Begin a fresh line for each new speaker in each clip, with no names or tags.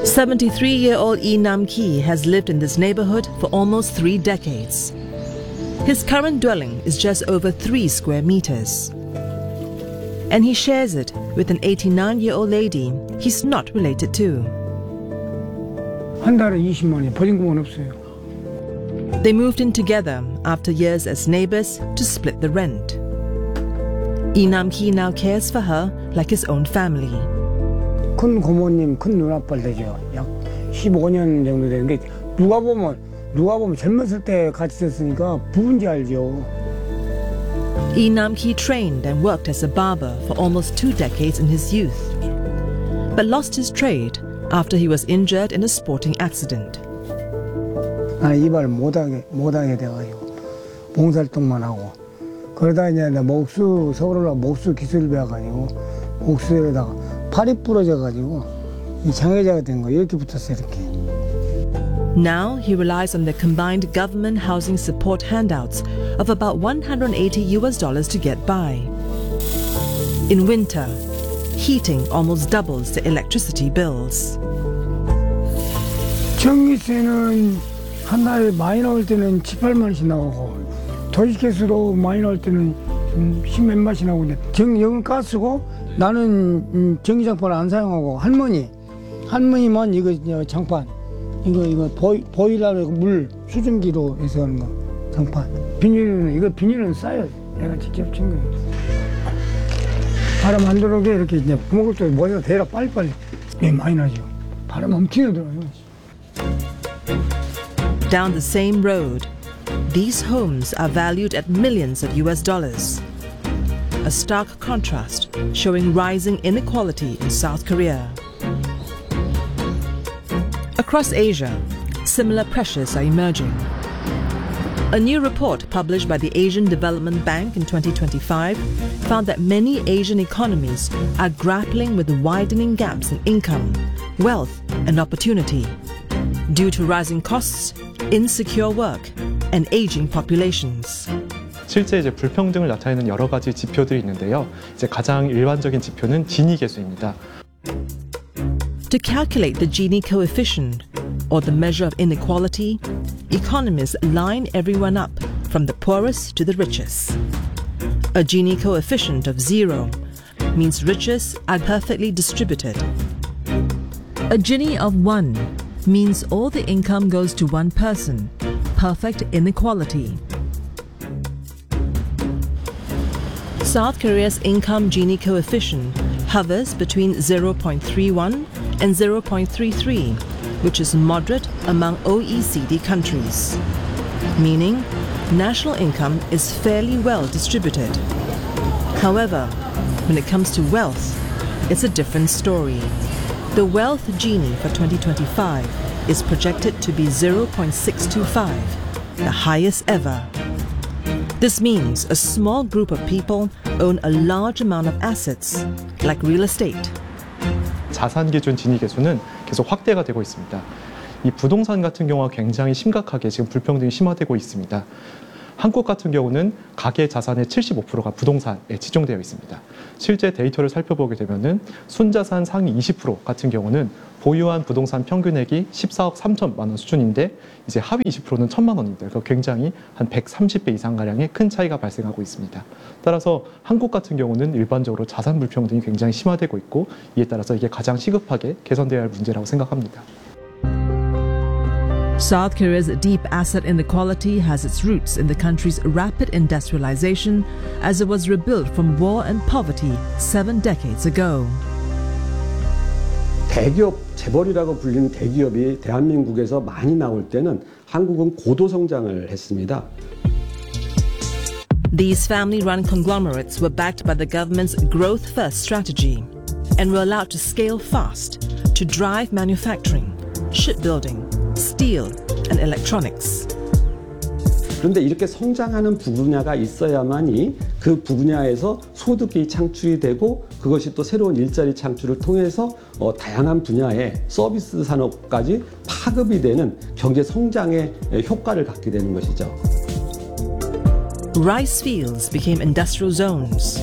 73-year-old Lee Nam-ki has lived in this neighborhood for almost 3 decades. His current dwelling is just over 3 square meters. And he shares it with an 89-year-old lady he's not related to.
한 달에 20만원, 보증금은 없어요.
They moved in together after years as neighbors to split the rent. Lee Nam-ki now cares for her like his own family.
큰 고모님, 큰 누나뻘 되죠. 약 15년 정도 되는 게 누가 보면 젊었을 때 같이 있었으니까 부부인지 알죠.
Lee Nam-ki trained and worked as a barber for almost 2 decades in his youth, but lost his trade after he was injured in a sporting accident.
나는 이발 못하게 돼가지고 봉사활동만 하고 그러다 이제 서울 올라 목수 기술 배워가지고 목수에다가 팔이 부러져가지고 장애자가 된 거예요. 이렇게 붙었어요, 이렇게.
Now he relies on the combined government housing support handouts of about $180 to get by. In winter, heating almost doubles the electricity bills.
전기세는 한 달에 많이 나올 때는 7, 8만 원씩 나오고 도시가스로 많이 나올 때는 10몇 만원씩 나오는데 여기는 가스고 나는 전기장판을 안 사용하고 할머니만 이거 장판 이거 보일러로 물 수증기로 해서 하는 거 장판 비닐은 싸요. 내가 직접 친 거예요. 바람 안 들어오게 이렇게 이제 구멍을 또 모여서 대라 빨리빨리 많이 나죠. 바람 엄청 들어요.
Down the same road, these homes are valued at millions of US dollars. A stark contrast showing rising inequality in South Korea. Across Asia, similar pressures are emerging. A new report published by the Asian Development Bank in 2025 found that many Asian economies are grappling with widening gaps in income, wealth, and opportunity due to rising costs, insecure work, and aging populations.
실제 이제 불평등을 나타내는 여러 가지 지표들이 있는데요. 이제 가장 일반적인 지표는 지니 계수입니다.
To calculate the Gini coefficient, or the measure of inequality, economists line everyone up from the poorest to the richest. A Gini coefficient of 0 means riches are perfectly distributed. A Gini of 1 means all the income goes to one person, perfect inequality. South Korea's income Gini coefficient hovers between 0.31 and 0.33, which is moderate among OECD countries, meaning national income is fairly well distributed. However, when it comes to wealth, it's a different story. The wealth Gini for 2025 is projected to be 0.625, the highest ever. This means a small group of people own a large amount of assets, like real estate.
자산 기준 지니 계수는 계속 확대가 되고 있습니다. 이 부동산 같은 경우가 굉장히 심각하게 지금 불평등이 심화되고 있습니다. 한국 같은 경우는 가계 자산의 75%가 부동산에 집중되어 있습니다. 실제 데이터를 살펴보게 되면은 순자산 상위 20% 같은 경우는 보유한 부동산 평균액이 14억 3천만 원 수준인데 이제 하위 20%는 1,000만 원입니다. 그러니까 굉장히 한 130배 이상 가량의 큰 차이가 발생하고 있습니다. 따라서 한국 같은 경우는 일반적으로 자산 불평등이 굉장히 심화되고 있고 이에 따라서 이게 가장 시급하게 개선되어야 할 문제라고 생각합니다.
South Korea's deep asset inequality has its roots in the country's rapid industrialization as it was rebuilt from war and poverty 7 decades ago.
대기업, 재벌이라고 불리는 대기업이 대한민국에서 많이 나올 때는 한국은 고도 성장을 했습니다.
These family-run conglomerates were backed by the government's growth-first strategy and were allowed to scale fast to drive manufacturing, shipbuilding, steel, and electronics.
그런데 이렇게 성장하는 부분야가 있어야만이 그 부분야에서 소득이 창출이 되고 그것이 또 새로운 일자리 창출을 통해서 다양한 분야의 서비스 산업까지 파급이 되는 경제 성장의 효과를 갖게 되는 것이죠.
Rice fields became industrial zones.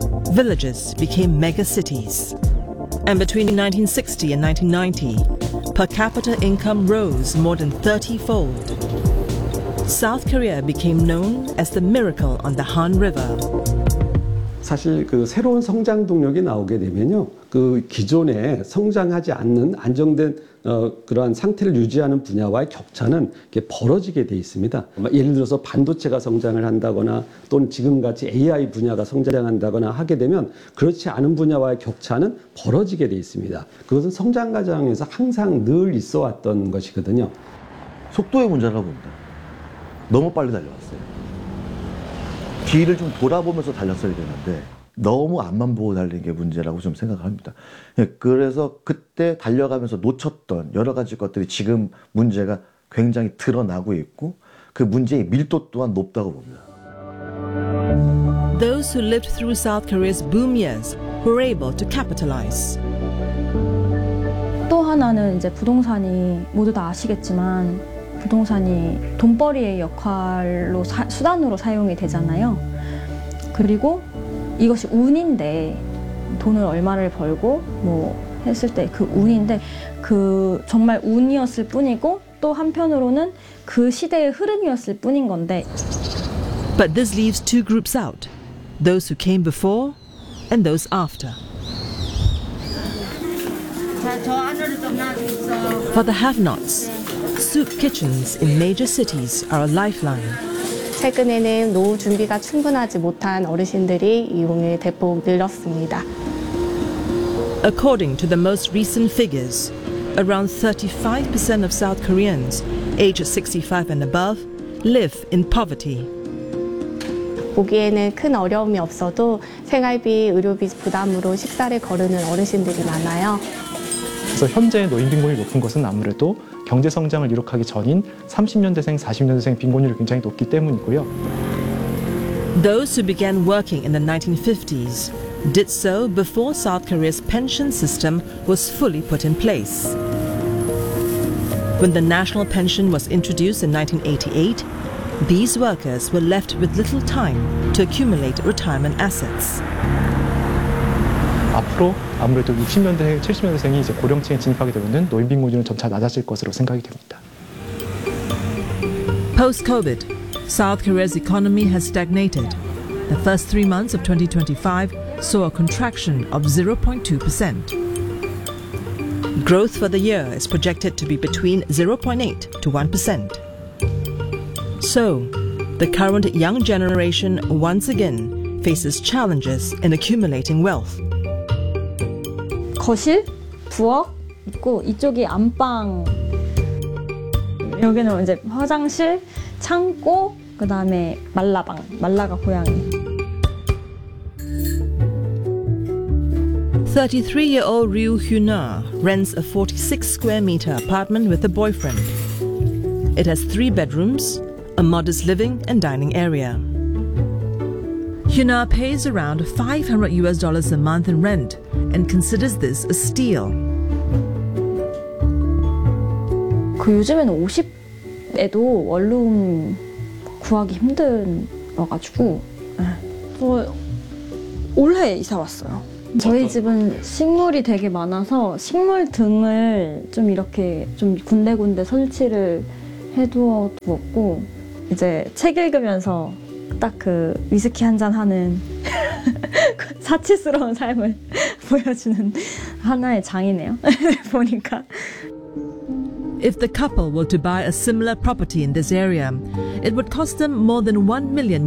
Villages became mega cities. And between 1960 and 1990, per capita income rose more than 30-fold. South Korea became known as the miracle on the Han River.
사실 그 새로운 성장 동력이 나오게 되면요, 그 기존에 성장하지 않는 안정된 그러한 상태를 유지하는 분야와의 격차는 이렇게 벌어지게 돼 있습니다. 예를 들어서 반도체가 성장을 한다거나 또는 지금같이 AI 분야가 성장한다거나 하게 되면 그렇지 않은 분야와의 격차는 벌어지게 돼 있습니다. 그것은 성장 과정에서 항상 늘 있어 왔던 것이거든요.
속도의 문제라고 봅니다. 너무 빨리 달려왔어요. 뒤를 좀 돌아보면서 달렸어야 되는데 너무 앞만 보고 달린 게 문제라고 좀 생각합니다. 그래서 그때 달려가면서 놓쳤던 여러 가지 것들이 지금 문제가 굉장히 드러나고 있고 그 문제의 밀도 또한 높다고 봅니다.
Those who lived through South Korea's boom years were able to capitalize.
또 하나는 이제 부동산이 모두 다 아시겠지만 부동산이 돈벌이의 역할로 수단으로 사용이 되잖아요. 그리고 이것이 운인데 돈을 얼마를 벌고 뭐 했을 때 그 운인데 그 정말 운이었을 뿐이고 또 한편으로는 그 시대의 흐름이었을 뿐인 건데.
But this leaves two groups out. Those who came before and those after. For the have-nots, soup kitchens in major cities are a lifeline.
최근에는 노후 준비가 충분하지 못한 어르신들이 이용을 대폭 늘었습니다.
According to the most recent figures, around 35% of South Koreans aged 65 and above live in poverty.
보기에는 큰 어려움이 없어도 생활비, 의료비 부담으로 식사를 거르는 어르신들이 많아요.
그래서 현재 노인 빈곤이 높은 것은 아무래도 경제 성장을 이룩하기 전인 30년대생, 40년대생 빈곤율이 굉장히 높기 때문이고요.
Those who began working in the 1950s did so before South Korea's pension system was fully put in place. When the national pension was introduced in 1988, these workers were left with little time to accumulate retirement assets.
앞으로 아무래도 60년대, 70년대생이 이제 고령층에 진입하게 되면 노인 빈곤율은 점차 낮아질 것으로 생각이 됩니다.
Post-COVID, South Korea's economy has stagnated. The first 3 months of 2025 saw a contraction of 0.2%. Growth for the year is projected to be between 0.8 to 1%. So, the current young generation once again faces challenges in accumulating wealth.
거실, 부엌 있고 이쪽이 안방, 여기는 이제 화장실, 창고, 그 다음에 말라방, 말라가 고양이.
33-year-old Ryu Hyuna rents a 46-square-meter apartment with a boyfriend. It has 3 bedrooms, a modest living and dining area. Hyuna pays around $500 a month in rent and considers this a steal.
그 요즘에는 50에도 원룸 구하기 힘들어가지고 저 올해 이사 왔어요. 저희 집은 식물이 되게 많아서 식물 등을 좀 이렇게 좀 군데군데 설치를 해두어 두었고 이제 책 읽으면서 딱 그 위스키 한잔 하는 사치스러운 삶을 보여주는 하나의 장이네요. 보니까.
If the couple were to buy a similar property in this area, it would cost them more than $1 million.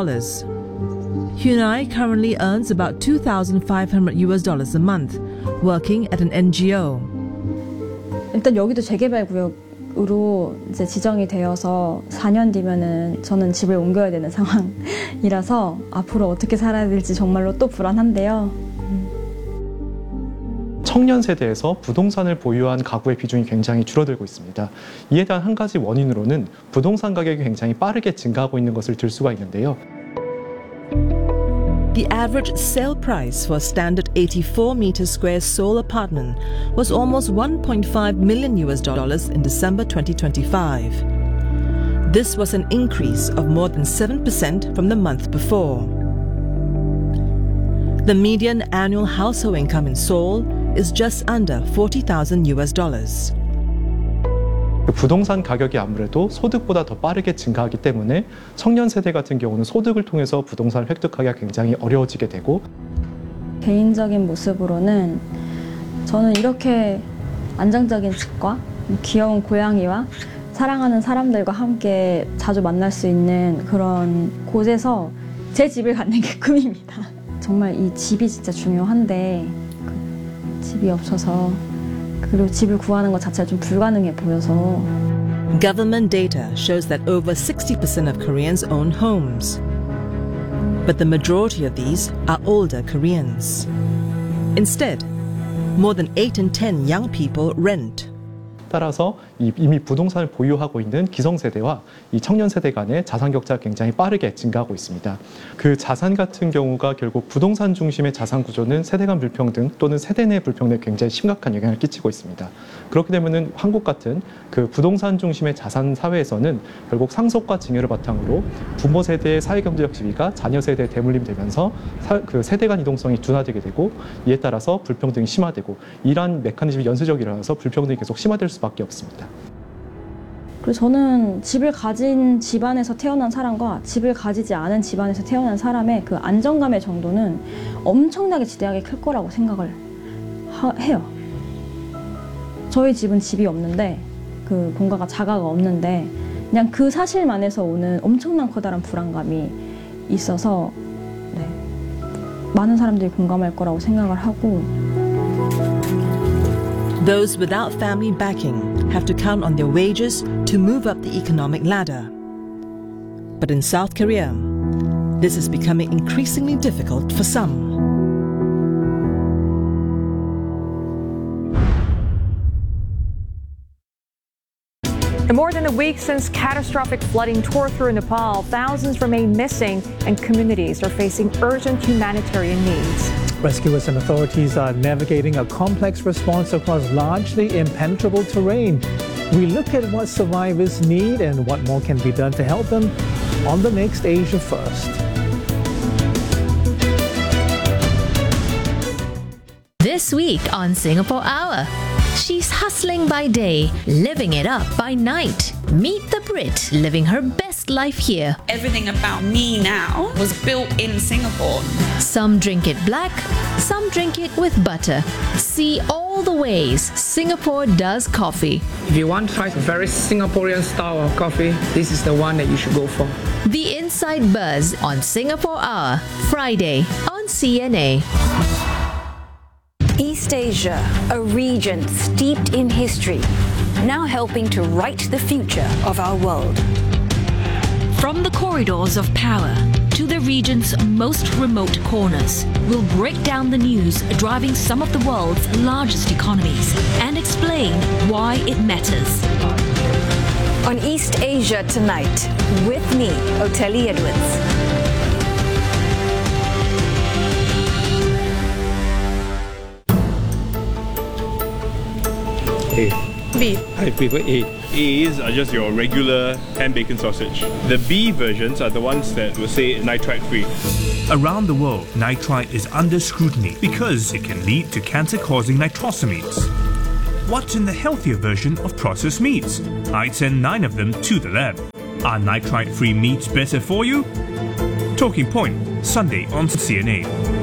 Hyunai currently earns about $2,500 a month, working at an NGO.
일단 여기도 재개발 구역으로 이제 지정이 되어서 4년 뒤면은 저는 집을 옮겨야 되는 상황이라서 앞으로 어떻게 살아야 될지 정말로 또 불안한데요.
청년 세대에서 부동산을 보유한 가구의 비중이 굉장히 줄어들고 있습니다. 이에 대한 한 가지 원인으로는 부동산 가격이 굉장히 빠르게 증가하고 있는 것을 들 수가 있는데요.
The average sale price for a standard 84-meter square Seoul apartment was almost $1.5 million in December 2025. This was an increase of more than 7% from the month before. The median annual household income in Seoul is just under $40,000.
부동산 가격이 아무래도 소득보다 더 빠르게 증가하기 때문에 청년 세대 같은 경우는 소득을 통해서 부동산을 획득하기가 굉장히 어려워지게 되고,
개인적인 모습으로는 저는 이렇게 안정적인 집과 귀여운 고양이와 사랑하는 사람들과 함께 자주 만날 수 있는 그런 곳에서 제 집을 갖는 게 꿈입니다. 정말 이 집이 진짜 중요한데 집이 없어서, 그리고 집을 구하는 것 자체가 좀 불가능해 보여서.
Government data shows that over 60% of Koreans own homes. But the majority of these are older Koreans. Instead, more than 8 in 10 young people rent.
따라서 이미 부동산을 보유하고 있는 기성세대와 이 청년세대 간의 자산 격차가 굉장히 빠르게 증가하고 있습니다. 그 자산 같은 경우가 결국 부동산 중심의 자산 구조는 세대 간 불평등 또는 세대 내 불평등에 굉장히 심각한 영향을 끼치고 있습니다. 그렇게 되면은 한국 같은 그 부동산 중심의 자산 사회에서는 결국 상속과 증여를 바탕으로 부모 세대의 사회경제적 지위가 자녀 세대에 대물림이 되면서 그 세대 간 이동성이 둔화되게 되고, 이에 따라서 불평등이 심화되고, 이러한 메커니즘이 연쇄적으로 일어나서 불평등이 계속 심화될 수밖에 없습니다.
그리고 저는 집을 가진 집안에서 태어난 사람과 집을 가지지 않은 집안에서 태어난 사람의 그 안정감의 정도는 엄청나게 지대하게 클 거라고 생각을 해요. 저희 집은 집이 없는데, 그 본가가 자가가 없는데, 그냥 그 사실만에서 오는 엄청난 커다란 불안감이 있어서 많은 사람들이 공감할 거라고 생각을 하고.
Those without family backing have to count on their wages to move up the economic ladder. But in South Korea, this is becoming increasingly difficult for some.
In more than a week since catastrophic flooding tore through Nepal, thousands remain missing and communities are facing urgent humanitarian needs.
Rescuers and authorities are navigating a complex response across largely impenetrable terrain. We look at what survivors need and what more can be done to help them on the next Asia First.
This week on Singapore Hour, she's hustling by day, living it up by night. Meet the Brit living her best life here.
Everything about me now was built in Singapore.
Some drink it black, some drink it with butter. See all the ways Singapore does coffee.
If you want to try a very Singaporean style of coffee, this is the one that you should go for.
The Inside Buzz on Singapore Hour, Friday on CNA.
East Asia, a region steeped in history, now helping to write the future of our world.
From the corridors of power to the region's most remote corners, we'll break down the news driving some of the world's largest economies and explain why it matters.
On East Asia Tonight, with me, Oteli Edwards.
A.
B.
I prefer A. A's are just your regular ham bacon sausage. The B versions are the ones that will say nitrite free.
Around the world, nitrite is under scrutiny because it can lead to cancer-causing nitrosamines. What's in the healthier version of processed meats? I'd send 9 of them to the lab. Are nitrite-free meats better for you? Talking Point, Sunday on CNA.